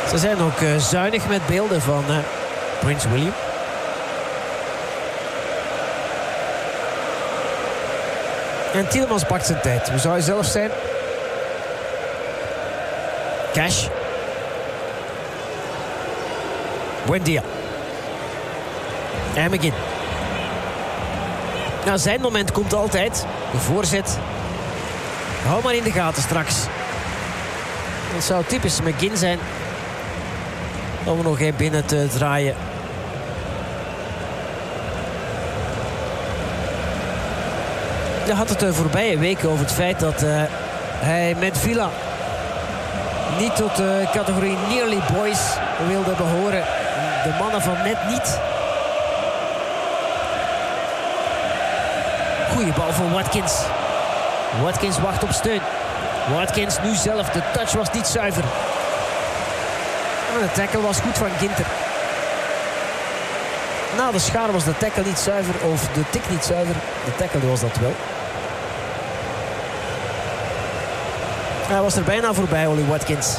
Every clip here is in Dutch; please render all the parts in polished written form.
Ze zijn ook zuinig met beelden van Prins William. En Tielemans pakt zijn tijd. Hoe zou hij zelf zijn? Cash. Buendia. En McGinn. Nou, zijn moment komt altijd. De voorzet. Hou maar in de gaten straks. Het zou typisch McGinn zijn om er nog één binnen te draaien. Hij had het de voorbije weken over het feit dat hij met Villa niet tot de categorie nearly boys wilde behoren. De mannen van net niet. Goeie bal voor Watkins. Watkins wacht op steun. Watkins nu zelf. De touch was niet zuiver. En de tackle was goed van Ginter. Na de schaar was de tackle niet zuiver. Of de tik niet zuiver. De tackle was dat wel. Hij was er bijna voorbij, Ollie Watkins.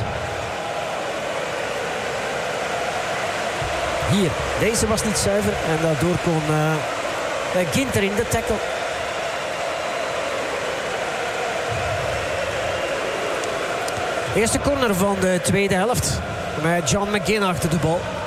Hier, deze was niet zuiver. En daardoor kon Ginter in de tackle. Eerste corner van de tweede helft. Met John McGinn achter de bal.